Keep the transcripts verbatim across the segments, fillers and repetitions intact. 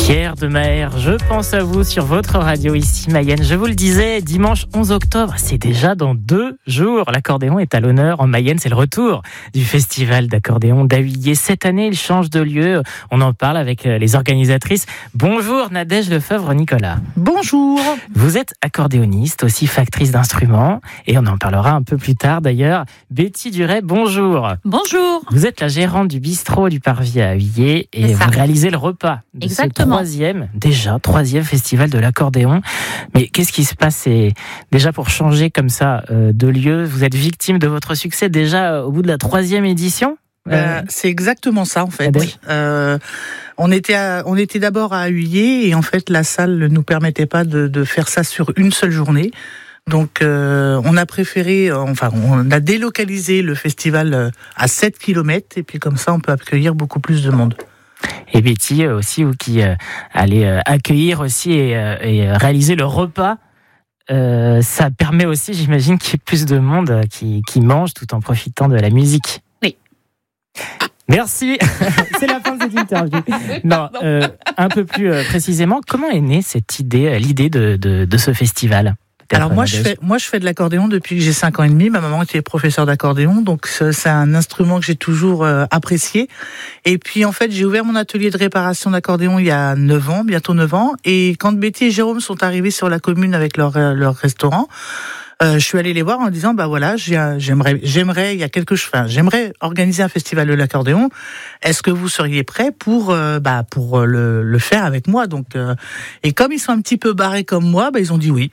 Pierre de Maher, je pense à vous sur votre radio ici Mayenne. Je vous le disais, dimanche onze octobre, c'est déjà dans deux jours. L'accordéon est à l'honneur en Mayenne, c'est le retour du festival d'accordéon d'Huillier. Cette année, il change de lieu. On en parle avec les organisatrices. Bonjour Nadège Lefebvre-Nicolas. Bonjour. Vous êtes accordéoniste, aussi factrice d'instruments, et on en parlera un peu plus tard d'ailleurs. Betty Duret, bonjour. Bonjour. Vous êtes la gérante du bistrot du Parvis à Huillier et vous réalisez le repas de Exactement. ce troisième, déjà troisième festival de l'accordéon. Mais qu'est-ce qui se passe? C'est déjà pour changer comme ça euh, de lieu, vous êtes victime de votre succès déjà euh, au bout de la troisième édition? Euh, c'est exactement ça en fait. Oui. Euh, on était à, on était d'abord à Huillier et en fait la salle ne nous permettait pas de, de faire ça sur une seule journée. Donc euh, on a préféré, enfin on a délocalisé le festival à sept kilomètres et puis comme ça on peut accueillir beaucoup plus de monde. Et Betty aussi, vous qui euh, allez euh, accueillir aussi et, euh, et réaliser le repas, euh, ça permet aussi, j'imagine, qu'il y ait plus de monde euh, qui, qui mange tout en profitant de la musique. Oui. Merci, c'est la fin de cette interview. Non, euh, un peu plus euh, précisément, comment est née cette idée, l'idée de, de, de ce festival ? Alors moi je fais moi je fais de l'accordéon depuis que j'ai cinq ans et demi. Ma maman était professeure d'accordéon, donc c'est un instrument que j'ai toujours euh, apprécié. Et puis en fait j'ai ouvert mon atelier de réparation d'accordéon il y a neuf ans, bientôt neuf ans. Et quand Betty et Jérôme sont arrivés sur la commune avec leur leur restaurant, euh, je suis allée les voir en disant bah voilà j'ai, j'aimerais j'aimerais il y a quelque chose, enfin, j'aimerais organiser un festival de l'accordéon. Est-ce que vous seriez prêts pour euh, bah pour le le faire avec moi? Donc euh, et comme ils sont un petit peu barrés comme moi, bah ils ont dit oui.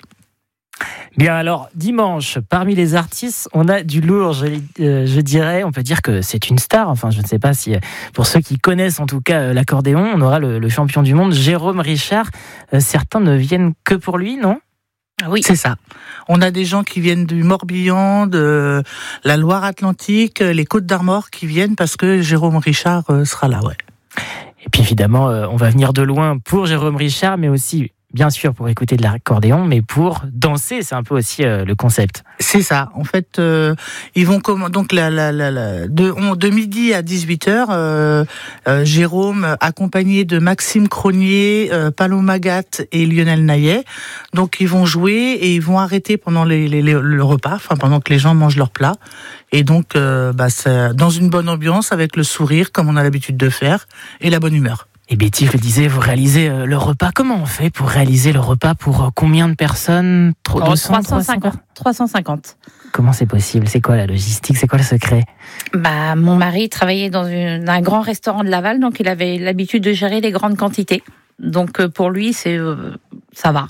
Bien alors, dimanche, parmi les artistes, on a du lourd, je, euh, je dirais, on peut dire que c'est une star, enfin je ne sais pas si, pour ceux qui connaissent en tout cas euh, l'accordéon, on aura le, le champion du monde, Jérôme Richard. Euh, certains ne viennent que pour lui, non ? Oui, c'est ça. On a des gens qui viennent du Morbihan, de la Loire-Atlantique, les Côtes-d'Armor qui viennent parce que Jérôme Richard euh, sera là, ouais. Et puis évidemment, euh, on va venir de loin pour Jérôme Richard, mais aussi... bien sûr pour écouter de l'accordéon, mais pour danser, c'est un peu aussi euh, le concept. C'est ça. En fait, euh, ils vont comme donc la, la, la, la de, on, de midi à dix-huit heures, euh, euh, Jérôme accompagné de Maxime Cronier, euh, Paloma Gatt et Lionel Naillet. Donc ils vont jouer et ils vont arrêter pendant les, les, les, le repas, enfin pendant que les gens mangent leur plat. Et donc, euh, bah, c'est dans une bonne ambiance avec le sourire comme on a l'habitude de faire et la bonne humeur. Et Betty, je le disais, vous réalisez euh, le repas. Comment on fait pour réaliser le repas pour euh, combien de personnes? Trop, deux cents, trois cent cinquante. trois cent cinquante. Comment c'est possible? C'est quoi la logistique? C'est quoi le secret? Bah, mon mari travaillait dans une, un grand restaurant de Laval, donc il avait l'habitude de gérer les grandes quantités. Donc euh, pour lui, c'est euh, ça va.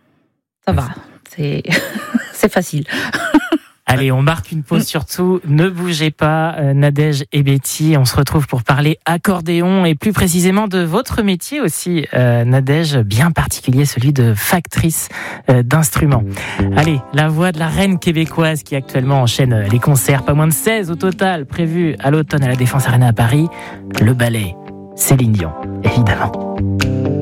Ça va. C'est, c'est facile. Allez, on marque une pause surtout. Ne bougez pas, euh, Nadège et Betty. On se retrouve pour parler accordéon et plus précisément de votre métier aussi, euh, Nadège, bien particulier, celui de factrice euh, d'instruments. Allez, la voix de la reine québécoise qui actuellement enchaîne les concerts, pas moins de seize au total, prévus à l'automne à la Défense Arena à Paris. Le ballet, Céline Dion, évidemment.